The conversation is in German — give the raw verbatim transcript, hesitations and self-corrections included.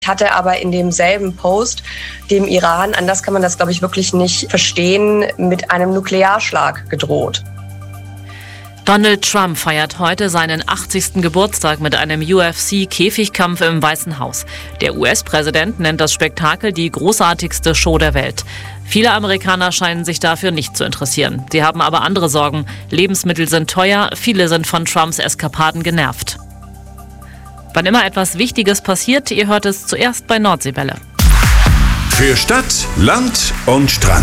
Hat er aber in demselben Post dem Iran, anders kann man das, glaube ich, wirklich nicht verstehen, mit einem Nuklearschlag gedroht. Donald Trump feiert heute seinen achtzigsten Geburtstag mit einem U F C-Käfigkampf im Weißen Haus. Der U S-Präsident nennt das Spektakel die großartigste Show der Welt. Viele Amerikaner scheinen sich dafür nicht zu interessieren. Sie haben aber andere Sorgen. Lebensmittel sind teuer, viele sind von Trumps Eskapaden genervt. Wann immer etwas Wichtiges passiert, ihr hört es zuerst bei Nordseewelle. Für Stadt, Land und Strand.